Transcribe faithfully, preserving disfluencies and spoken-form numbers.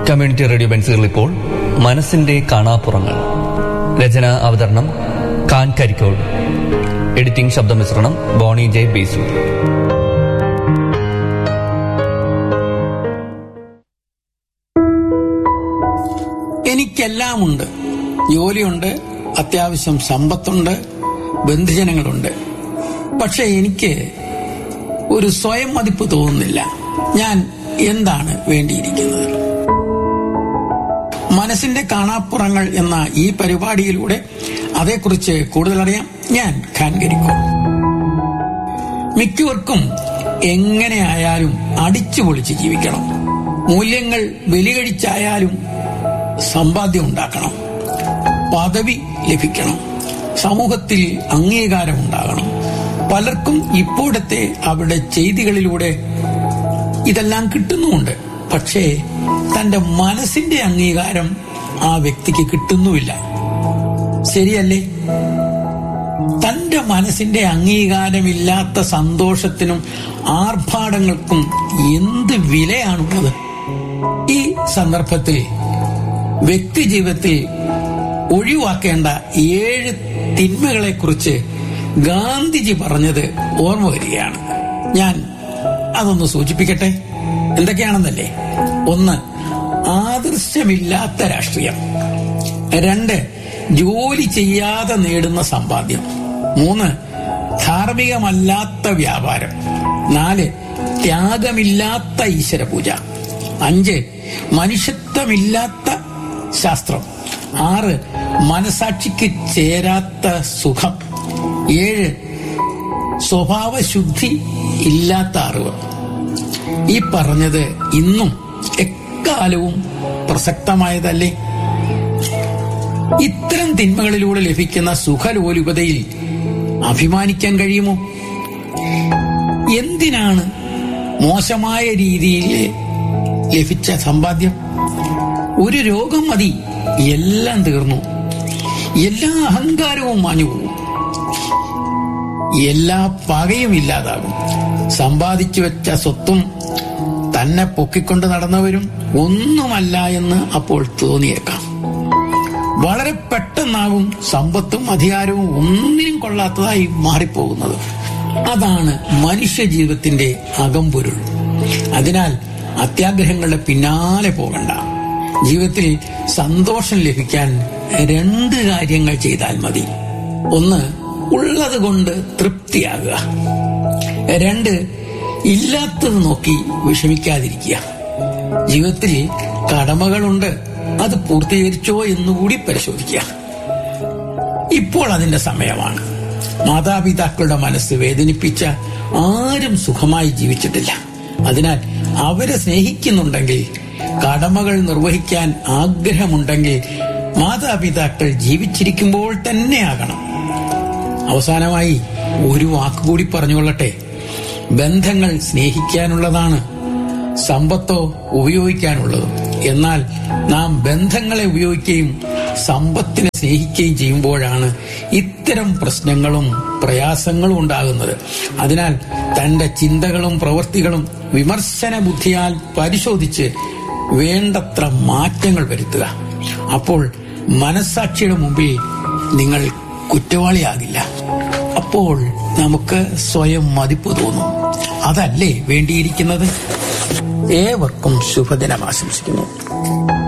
Community radio ബെൻസുകൾ ഇപ്പോൾ മനസ്സിന്റെ കാണാപ്പുറങ്ങൾ. രചന അവതരണം ഖാൻ കരിക്കോട്. എഡിറ്റിംഗ് ശബ്ദമിശ്രണം ബോണി ജെ ബേസു. എനിക്കെല്ലാമുണ്ട്. ജോലിയുണ്ട്, അത്യാവശ്യം സമ്പത്തുണ്ട്, ബന്ധുജനങ്ങളുണ്ട്. പക്ഷെ എനിക്ക് ഒരു സ്വയം മതിപ്പ് തോന്നുന്നില്ല. ഞാൻ എന്താണ് വേണ്ടിയിരിക്കുന്നത്? മനസ്സിന്റെ കാണാപ്പുറങ്ങൾ എന്ന ഈ പരിപാടിയിലൂടെ അതേക്കുറിച്ച് കൂടുതലറിയാം. ഞാൻ ഖാൻ കരിക്കോട്. മിക്കവർക്കും എങ്ങനെയായാലും അടിച്ചു പൊളിച്ച് ജീവിക്കണം. മൂല്യങ്ങൾ ബലികഴിച്ചായാലും സമ്പാദ്യം ഉണ്ടാക്കണം. പദവി ലഭിക്കണം. സമൂഹത്തിൽ അംഗീകാരം ഉണ്ടാകണം. പലർക്കും ഇപ്പോഴത്തെ അവരുടെ ചെയ്തികളിലൂടെ ഇതെല്ലാം കിട്ടുന്നുമുണ്ട്. പക്ഷേ തന്റെ മനസ്സിന്റെ അംഗീകാരം ആ വ്യക്തിക്ക് കിട്ടുന്നുമില്ല. ശരിയല്ലേ? തന്റെ മനസ്സിന്റെ അംഗീകാരമില്ലാത്ത സന്തോഷത്തിനും ആർഭാടങ്ങൾക്കും എന്ത് വിലയാണുള്ളത്? ഈ സന്ദർഭത്തിൽ വ്യക്തി ജീവിതത്തിൽ ഒഴിവാക്കേണ്ട ഏഴ് തിന്മകളെ കുറിച്ച് ഗാന്ധിജി പറഞ്ഞത് ഓർമ്മ വരികയാണ്. ഞാൻ അതൊന്ന് സൂചിപ്പിക്കട്ടെ. എന്തൊക്കെയാണെന്നല്ലേ? ഒന്ന്, ആദർശമില്ലാത്ത രാഷ്ട്രീയം. രണ്ട്, ജോലി ചെയ്യാതെ നേടുന്ന സമ്പാദ്യം. മൂന്ന്, ധാർമ്മികമല്ലാത്ത വ്യാപാരം. നാല്, ത്യാഗമില്ലാത്ത ഈശ്വരപൂജ. അഞ്ച്, മനുഷ്യത്വമില്ലാത്ത ശാസ്ത്രം. ആറ്, മനസാക്ഷിക്ക് ചേരാത്ത സുഖം. ഏഴ്, സ്വഭാവശുദ്ധി ഇല്ലാത്ത അറിവ്. ഈ പറഞ്ഞത് ഇന്നും എക്കാലവും പ്രസക്തമായതല്ലേ? ഇത്തരം തിന്മകളിലൂടെ ലഭിക്കുന്ന സുഖലോലുപതയിൽ അഭിമാനിക്കാൻ കഴിയുമോ? എന്തിനാണ് മോശമായ രീതിയിൽ ലഭിച്ച സമ്പാദ്യം? ഒരു രോഗം മതി, എല്ലാം തീർന്നു. എല്ലാ അഹങ്കാരവും മാഞ്ഞു പോകും. എല്ലാ പകയും ഇല്ലാതാകും. സമ്പാദിച്ചു വെച്ച സ്വത്തും തന്നെ പൊക്കിക്കൊണ്ട് നടന്നവരും ഒന്നുമല്ല എന്ന് അപ്പോൾ തോന്നിയേക്കാം. വളരെ പെട്ടെന്നാകും സമ്പത്തും അധികാരവും ഒന്നിനും കൊള്ളാത്തതായി മാറിപ്പോകുന്നത്. അതാണ് മനുഷ്യ ജീവിതത്തിന്റെ അകംപൊരുൾ. അതിനാൽ അത്യാഗ്രഹങ്ങളുടെ പിന്നാലെ പോകണ്ട. ജീവിതത്തിൽ സന്തോഷം ലഭിക്കാൻ രണ്ട് കാര്യങ്ങൾ ചെയ്താൽ മതി. ഒന്ന്, ഉള്ളത് കൊണ്ട് തൃപ്തിയാകുക. രണ്ട്, ഇല്ലാത്തത് നോക്കി വിഷമിക്കാതിരിക്കുക. ജീവിതത്തിൽ കടമകളുണ്ട്, അത് പൂർത്തീകരിച്ചോ എന്നുകൂടി പരിശോധിക്കുക. ഇപ്പോൾ അതിന്റെ സമയമാണ്. മാതാപിതാക്കളുടെ മനസ്സ് വേദനിപ്പിച്ച ആരും സുഖമായി ജീവിച്ചിട്ടില്ല. അതിനാൽ അവരെ സ്നേഹിക്കുന്നുണ്ടെങ്കിൽ, കടമകൾ നിർവഹിക്കാൻ ആഗ്രഹമുണ്ടെങ്കിൽ മാതാപിതാക്കൾ ജീവിച്ചിരിക്കുമ്പോൾ തന്നെയാകണം. അവസാനമായി ഒരു വാക്കുകൂടി പറഞ്ഞുകൊള്ളട്ടെ. ബന്ധങ്ങൾ സ്നേഹിക്കാനുള്ളതാണ്, സമ്പത്തോ ഉപയോഗിക്കാനുള്ളതും. എന്നാൽ നാം ബന്ധങ്ങളെ ഉപയോഗിക്കുകയും സമ്പത്തിനെ സ്നേഹിക്കുകയും ചെയ്യുമ്പോഴാണ് ഇത്തരം പ്രശ്നങ്ങളും പ്രയാസങ്ങളും ഉണ്ടാകുന്നത്. അതിനാൽ തന്റെ ചിന്തകളും പ്രവൃത്തികളും വിമർശന ബുദ്ധിയാൽ പരിശോധിച്ച് വേണ്ടത്ര മാറ്റങ്ങൾ വരുത്തുക. അപ്പോൾ മനസ്സാക്ഷിയുടെ മുമ്പിൽ നിങ്ങൾ കുറ്റവാളിയാകില്ല. അപ്പോൾ നമുക്ക് സ്വയം മതിപ്പ് തോന്നും. അതല്ലേ വേണ്ടിയിരിക്കുന്നത്? ഏവർക്കും ശുഭദിനം ആശംസിക്കുന്നു.